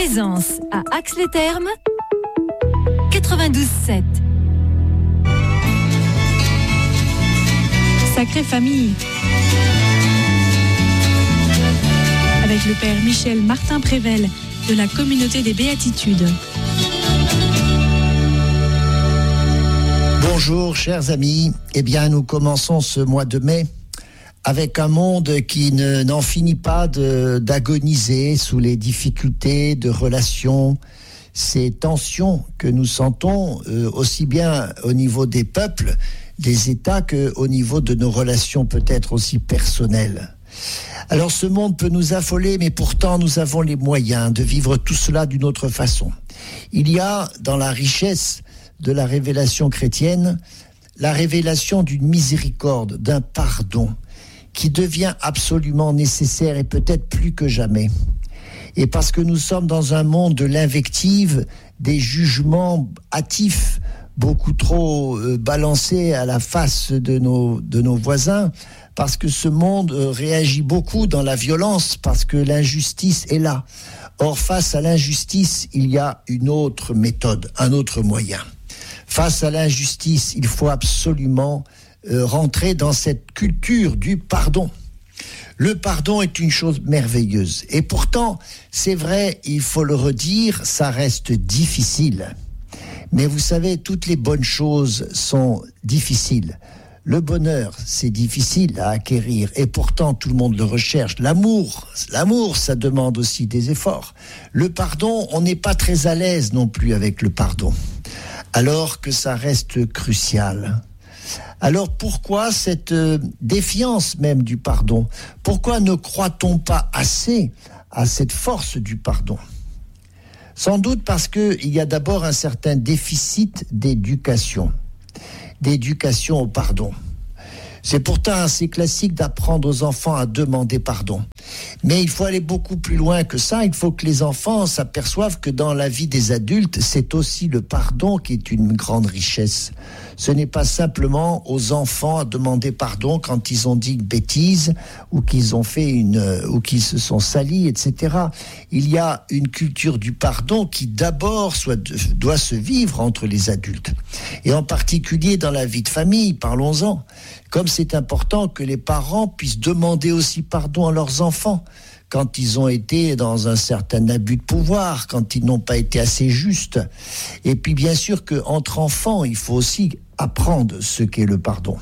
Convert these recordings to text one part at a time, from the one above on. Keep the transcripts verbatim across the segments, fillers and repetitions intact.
Aisance à Ax-les-Thermes, quatre-vingt-douze sept. Sacrée famille. Avec le père Michel Martin Prével de la communauté des Béatitudes. Bonjour chers amis, eh bien nous commençons ce mois de mai avec un monde qui ne, n'en finit pas de, d'agoniser sous les difficultés de relations, ces tensions que nous sentons euh, aussi bien au niveau des peuples, des États qu'au niveau de nos relations peut-être aussi personnelles. Alors ce monde peut nous affoler, mais pourtant nous avons les moyens de vivre tout cela d'une autre façon. Il y a dans la richesse de la révélation chrétienne, la révélation d'une miséricorde, d'un pardon, qui devient absolument nécessaire et peut-être plus que jamais. Et parce que nous sommes dans un monde de l'invective, des jugements hâtifs, beaucoup trop euh, balancés à la face de nos, de nos voisins, parce que ce monde euh, réagit beaucoup dans la violence, parce que l'injustice est là. Or, face à l'injustice, il y a une autre méthode, un autre moyen. Face à l'injustice, il faut absolument euh, rentrer dans cette culture du pardon. Le pardon est une chose merveilleuse. Et pourtant, c'est vrai, il faut le redire, ça reste difficile. Mais vous savez, toutes les bonnes choses sont difficiles. Le bonheur, c'est difficile à acquérir et pourtant tout le monde le recherche. L'amour, l'amour, ça demande aussi des efforts. Le pardon, on n'est pas très à l'aise non plus avec le pardon, alors que ça reste crucial. Alors pourquoi cette euh, défiance même du pardon ? Pourquoi ne croit-on pas assez à cette force du pardon ? Sans doute parce qu'il y a d'abord un certain déficit d'éducation, d'éducation au pardon. C'est pourtant assez classique d'apprendre aux enfants à demander pardon. Mais il faut aller beaucoup plus loin que ça. Il faut que les enfants s'aperçoivent que dans la vie des adultes, c'est aussi le pardon qui est une grande richesse. Ce n'est pas simplement aux enfants à demander pardon quand ils ont dit une bêtise ou qu'ils ont fait une, ou qu'ils se sont salis, et cetera. Il y a une culture du pardon qui d'abord soit, doit se vivre entre les adultes. Et en particulier dans la vie de famille, parlons-en. Comme c'est important que les parents puissent demander aussi pardon à leurs enfants quand ils ont été dans un certain abus de pouvoir, quand ils n'ont pas été assez justes. Et puis bien sûr qu'entre enfants, il faut aussi apprendre ce qu'est le pardon.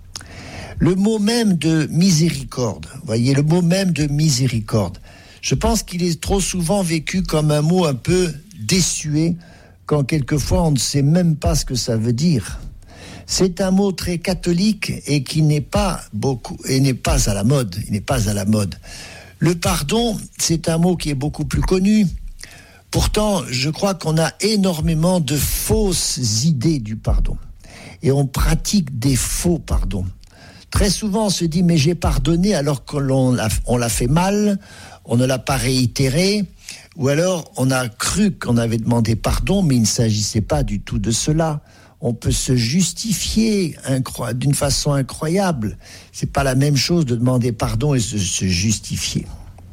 Le mot même de miséricorde, voyez, le mot même de miséricorde, je pense qu'il est trop souvent vécu comme un mot un peu désuet, quand quelquefois on ne sait même pas ce que ça veut dire. C'est un mot très catholique et qui n'est pas beaucoup, et n'est pas à la mode, il n'est pas à la mode. Le pardon, c'est un mot qui est beaucoup plus connu. Pourtant, je crois qu'on a énormément de fausses idées du pardon. Et on pratique des faux pardons. Très souvent, on se dit, mais j'ai pardonné alors qu'on l'a, on l'a fait mal, on ne l'a pas réitéré, ou alors on a cru qu'on avait demandé pardon, mais il ne s'agissait pas du tout de cela. On peut se justifier incro- d'une façon incroyable. C'est pas la même chose de demander pardon et de se justifier.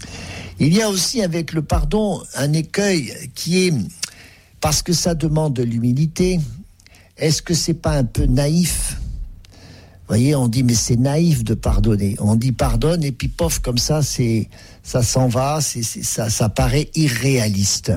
Il y a aussi avec le pardon un écueil qui est, parce que ça demande de l'humilité, est-ce que c'est pas un peu naïf ? Vous voyez, on dit mais c'est naïf de pardonner. On dit pardonne et puis pof, comme ça, c'est, ça s'en va, c'est, c'est, ça, ça paraît irréaliste.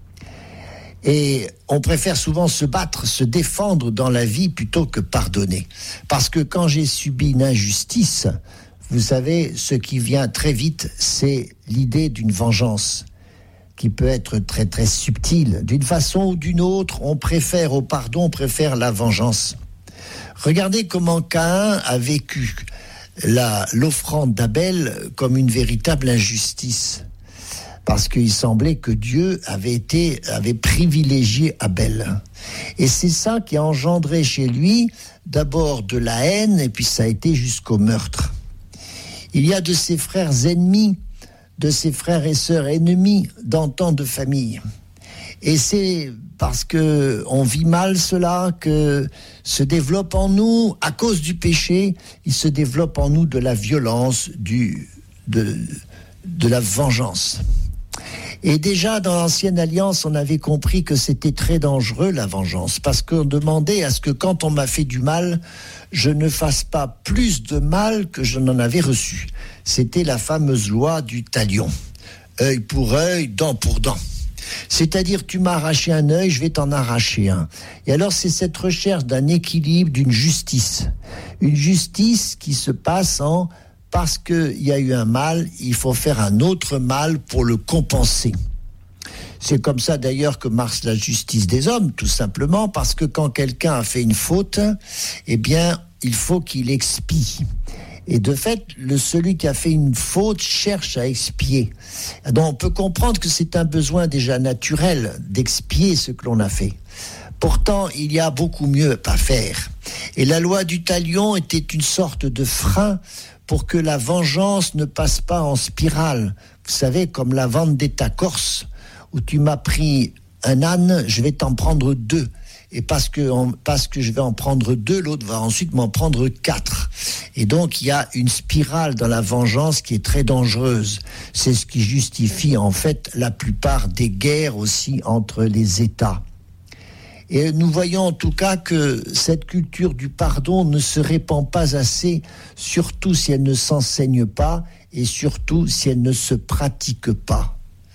Et on préfère souvent se battre, se défendre dans la vie plutôt que pardonner. Parce que quand j'ai subi une injustice, vous savez, ce qui vient très vite, c'est l'idée d'une vengeance qui peut être très très subtile. D'une façon ou d'une autre, on préfère au pardon, on préfère la vengeance. Regardez comment Caïn a vécu la, l'offrande d'Abel comme une véritable injustice. Parce qu'il semblait que Dieu avait été, avait privilégié Abel. Et c'est ça qui a engendré chez lui d'abord de la haine, et puis ça a été jusqu'au meurtre. Il y a de ses frères ennemis, de ses frères et sœurs ennemis dans tant de familles. Et c'est parce que on vit mal cela que se développe en nous, à cause du péché, il se développe en nous de la violence, du, de, de la vengeance. Et déjà, dans l'Ancienne Alliance, on avait compris que c'était très dangereux, la vengeance, parce qu'on demandait à ce que quand on m'a fait du mal, je ne fasse pas plus de mal que je n'en avais reçu. C'était la fameuse loi du talion. Œil pour œil, dent pour dent. C'est-à-dire, tu m'as arraché un œil, je vais t'en arracher un. Et alors, c'est cette recherche d'un équilibre, d'une justice. Une justice qui se passe en... Parce qu'il y a eu un mal, il faut faire un autre mal pour le compenser. C'est comme ça d'ailleurs que marche la justice des hommes, tout simplement, parce que quand quelqu'un a fait une faute, eh bien, il faut qu'il expie. Et de fait, le, celui qui a fait une faute cherche à expier. Donc on peut comprendre que c'est un besoin déjà naturel d'expier ce que l'on a fait. Pourtant, il y a beaucoup mieux à faire. Et la loi du talion était une sorte de frein pour que la vengeance ne passe pas en spirale. Vous savez, comme la vendetta corse, où tu m'as pris un âne, je vais t'en prendre deux. Et parce que, parce que je vais en prendre deux, l'autre va ensuite m'en prendre quatre. Et donc, il y a une spirale dans la vengeance qui est très dangereuse. C'est ce qui justifie, en fait, la plupart des guerres aussi entre les États. Et nous voyons en tout cas que cette culture du pardon ne se répand pas assez, surtout si elle ne s'enseigne pas et surtout si elle ne se pratique pas.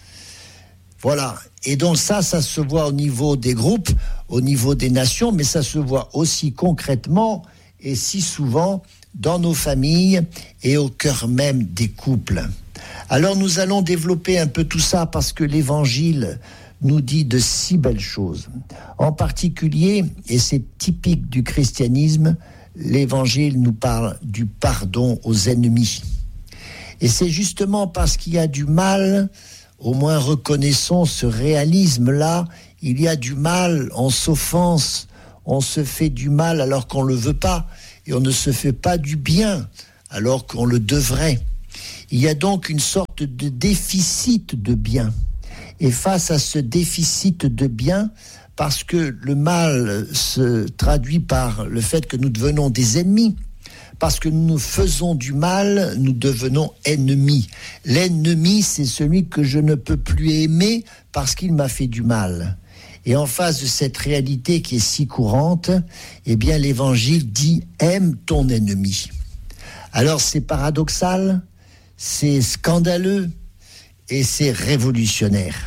Voilà. Et donc ça, ça se voit au niveau des groupes, au niveau des nations, mais ça se voit aussi concrètement et si souvent dans nos familles et au cœur même des couples. Alors nous allons développer un peu tout ça parce que l'Évangile nous dit de si belles choses. En particulier, et c'est typique du christianisme, l'Évangile nous parle du pardon aux ennemis. Et c'est justement parce qu'il y a du mal, au moins reconnaissons ce réalisme-là, il y a du mal, on s'offense, on se fait du mal alors qu'on ne le veut pas, et on ne se fait pas du bien alors qu'on le devrait. Il y a donc une sorte de déficit de bien. Et face à ce déficit de bien, parce que le mal se traduit par le fait que nous devenons des ennemis, parce que nous faisons du mal, nous devenons ennemis. L'ennemi, c'est celui que je ne peux plus aimer parce qu'il m'a fait du mal. Et en face de cette réalité qui est si courante, eh bien l'Évangile dit « aime ton ennemi ». Alors c'est paradoxal, c'est scandaleux et c'est révolutionnaire.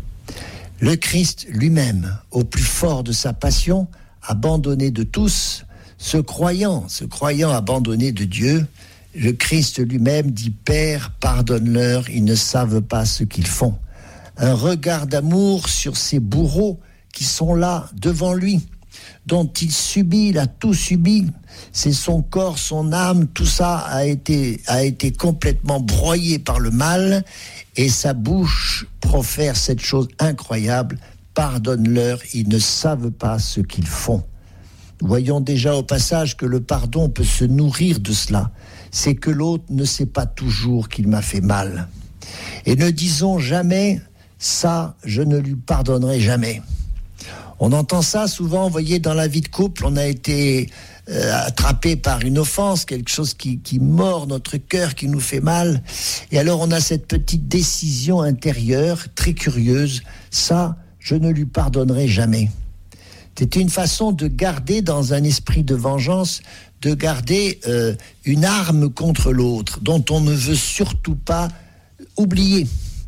Le Christ lui-même, au plus fort de sa passion, abandonné de tous, ce croyant, ce croyant abandonné de Dieu, le Christ lui-même dit « Père, pardonne-leur, ils ne savent pas ce qu'ils font ». Un regard d'amour sur ces bourreaux qui sont là devant lui, dont il subit, il a tout subi. C'est son corps, son âme, tout ça a été, a été complètement broyé par le mal et sa bouche profère cette chose incroyable, pardonne-leur, ils ne savent pas ce qu'ils font. Nous voyons déjà au passage que le pardon peut se nourrir de cela. C'est que l'autre ne sait pas toujours qu'il m'a fait mal. Et ne disons jamais, ça, je ne lui pardonnerai jamais. On entend ça souvent, vous voyez, dans la vie de couple, on a été euh, attrapé par une offense, quelque chose qui, qui mord notre cœur, qui nous fait mal. Et alors on a cette petite décision intérieure, très curieuse, ça, je ne lui pardonnerai jamais. C'était une façon de garder dans un esprit de vengeance, de garder euh, une arme contre l'autre, dont on ne veut surtout pas oublier.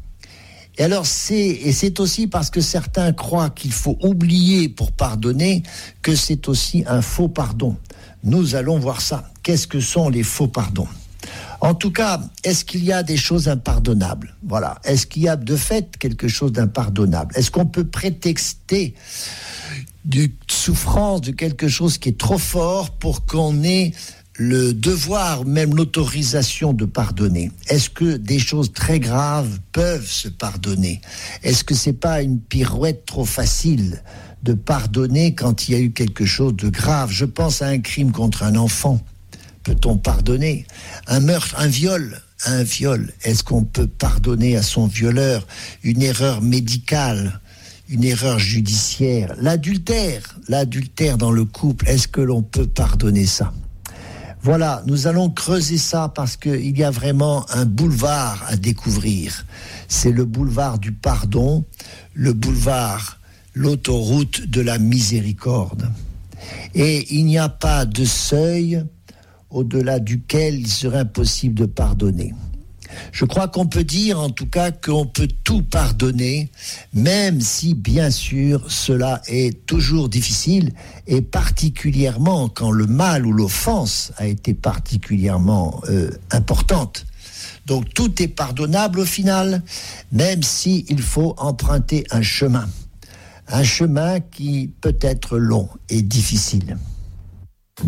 Et alors c'est, et c'est aussi parce que certains croient qu'il faut oublier pour pardonner, que c'est aussi un faux pardon. Nous allons voir ça. Qu'est-ce que sont les faux pardons ? En tout cas, est-ce qu'il y a des choses impardonnables ? Voilà. Est-ce qu'il y a de fait quelque chose d'impardonnable ? Est-ce qu'on peut prétexter de souffrance, de quelque chose qui est trop fort pour qu'on ait le devoir, même l'autorisation de pardonner? Est-ce que des choses très graves peuvent se pardonner? Est-ce que c'est pas une pirouette trop facile de pardonner quand il y a eu quelque chose de grave? Je pense à un crime contre un enfant. Peut-on pardonner? Un meurtre, un viol, un viol. Est-ce qu'on peut pardonner à son violeur? Une erreur médicale, une erreur judiciaire. L'adultère, l'adultère dans le couple, est-ce que l'on peut pardonner ça? Voilà, nous allons creuser ça parce qu'il y a vraiment un boulevard à découvrir. C'est le boulevard du pardon, le boulevard, l'autoroute de la miséricorde. Et il n'y a pas de seuil au-delà duquel il serait impossible de pardonner. Je crois qu'on peut dire en tout cas qu'on peut tout pardonner, même si bien sûr cela est toujours difficile, et particulièrement quand le mal ou l'offense a été particulièrement euh, importante. Donc tout est pardonnable au final, même s'il faut emprunter un chemin. Un chemin qui peut être long et difficile.